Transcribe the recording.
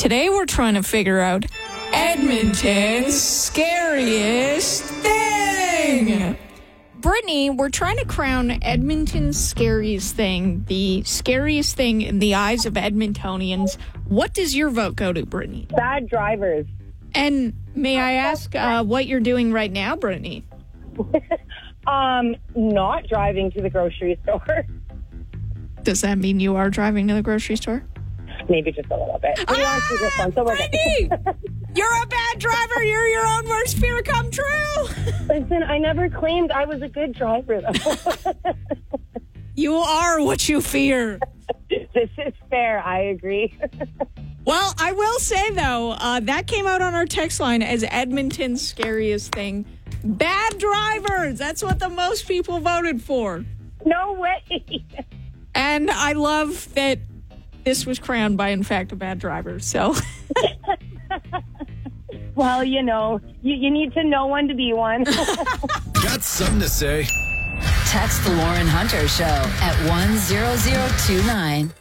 Today we're trying to figure out Edmonton's scariest thing. Brittany, we're trying to crown Edmonton's scariest thing, the scariest thing in the eyes of Edmontonians. What does your vote go to, Brittany? Bad drivers. And may I ask what you're doing right now, Brittany? Not driving to the grocery store. Does that mean you are driving to the grocery store? Maybe just a little bit. We want to this one, so we're Brittany! You're a bad driver. You're your own worst fear come true. Listen, I never claimed I was a good driver, though. You are what you fear. This is fair. I agree. Well, I will say, though, that came out on our text line as Edmonton's scariest thing. Bad drivers. That's what the most people voted for. No way. And I love that this was crowned by, in fact, a bad driver. So, Well, you know, you need to know one to be one. Got something to say? Text the Lauren Hunter Show at 10029.